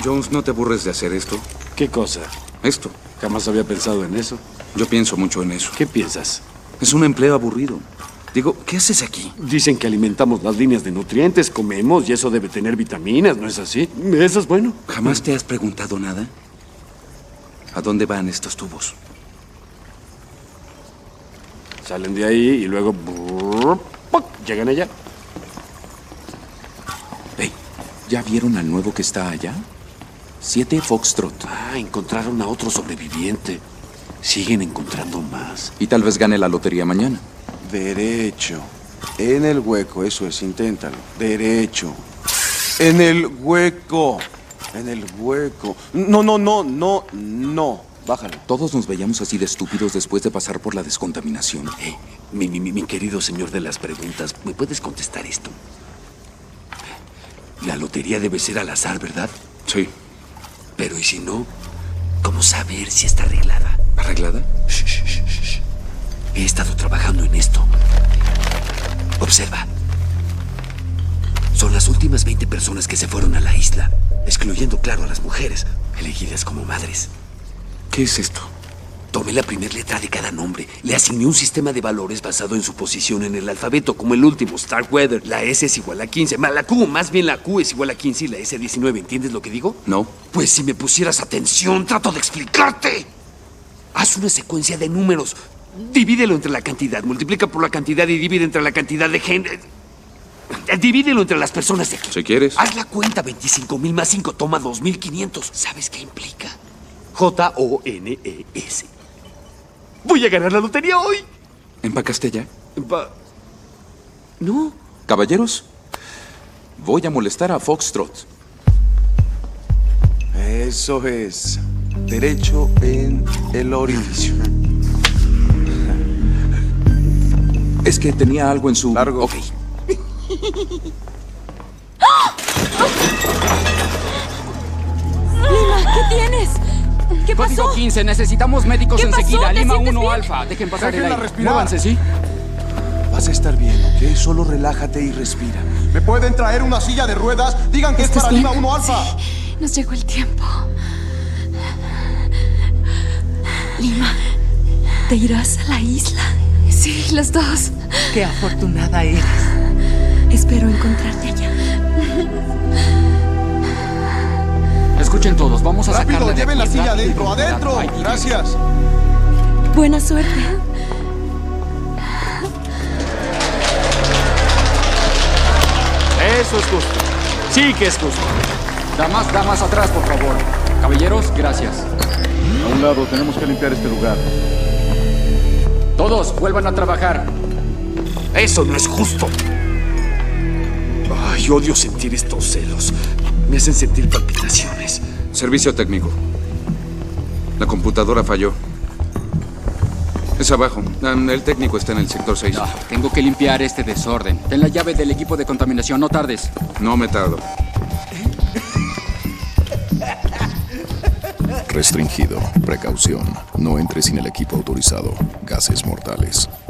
Jones, ¿no te aburres de hacer esto? ¿Qué cosa? Esto. Jamás había pensado en eso. Yo pienso mucho en eso. ¿Qué piensas? Es un empleo aburrido. Digo, ¿qué haces aquí? Dicen que alimentamos las líneas de nutrientes, comemos y eso debe tener vitaminas, ¿no es así? Eso es bueno. ¿Jamás te has preguntado nada? ¿A dónde van estos tubos? Salen de ahí y luego... llegan allá. Hey, ¿ya vieron al nuevo que está allá? 7 Foxtrot. Ah, encontraron a otro sobreviviente. Siguen encontrando más. Y tal vez gane la lotería mañana. Derecho. En el hueco, eso es, inténtalo. Derecho. En el hueco. En el hueco. No. Bájalo. Todos nos veíamos así de estúpidos después de pasar por la descontaminación. Mi querido señor de las preguntas, ¿me puedes contestar esto? La lotería debe ser al azar, ¿verdad? Sí. Pero ¿y si no? ¿Cómo saber si está arreglada? ¿Arreglada? Shh. He estado trabajando en esto. Observa. Son las últimas 20 personas que se fueron a la isla, excluyendo, claro, a las mujeres, elegidas como madres. ¿Qué es esto? Tomé la primera letra de cada nombre. Le asigné un sistema de valores basado en su posición en el alfabeto, como el último, Starkweather. La S es igual a 15. Más bien la Q es igual a 15 y la S a 19. ¿Entiendes lo que digo? No. Pues si me pusieras atención, trato de explicarte. Haz una secuencia de números. Divídelo entre la cantidad. Multiplica por la cantidad y divide entre la cantidad de gente. Divídelo entre las personas de aquí. Si quieres. Haz la cuenta. 25,000 más 5 toma 2,500. ¿Sabes qué implica? Jones. Voy a ganar la lotería hoy. ¿Empacaste ya? No. Caballeros, voy a molestar a Foxtrot. Eso es. Derecho en el orificio. Es que tenía algo en su... Largo. Ok. Lima, ¿qué tienes? ¿Qué Código pasó? 15, necesitamos médicos ¿Qué pasó? enseguida. ¿Te Lima sientes 1 bien? alfa. Dejen pasar el Déjenla aire. respirar. Muévanse, ¿sí? Vas a estar bien, ¿ok? Solo relájate y respira. ¿Me pueden traer una silla de ruedas? Digan que es ¿Estás para bien? Lima 1 Alfa. Sí, nos llegó el tiempo. Lima, ¿te irás a la isla? Sí, los dos. Qué afortunada eres. Espero encontrarte allá. Escuchen todos, vamos a Rápido, sacarla de lleven la aquí, silla rápido. adentro. Ay, Dios. Gracias. Buena suerte. Eso es justo. Sí que es justo. Damas atrás, por favor. Caballeros, gracias. A un lado, tenemos que limpiar este lugar. Todos, vuelvan a trabajar. Eso no es justo. Ay, odio sentir estos celos. Me hacen sentir palpitaciones. Servicio técnico. La computadora falló. Es abajo. El técnico está en el sector 6. No, tengo que limpiar este desorden. Ten la llave del equipo de contaminación, no tardes. No me tardo. Restringido. Precaución. No entre sin el equipo autorizado. Gases mortales.